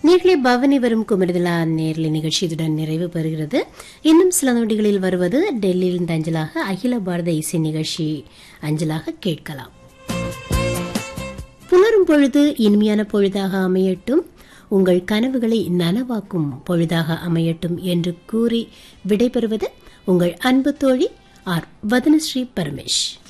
நேர்களை பவனி வரும் குமரிதலா நேர்லை நிகழ்ச்சி இதுடன் நிறைவு பெறுகிறது. இன்னும் சில நொடிகளில் வருவது டெல்லியிலிருந்து அஞ்சலாக அகில பாரத இசை நிகழ்ச்சி அஞ்சலாக கேட்கலாம். புலரும் பொழுது இனிமையான பொழுதாக அமையட்டும், உங்கள் கனவுகளை நனவாக்கும் பொழுதாக அமையட்டும் என்று கூறி விடைபெறுவது உங்கள் அன்பு தோழி ஆர் வதனஸ்ரீ பரமேஷ்.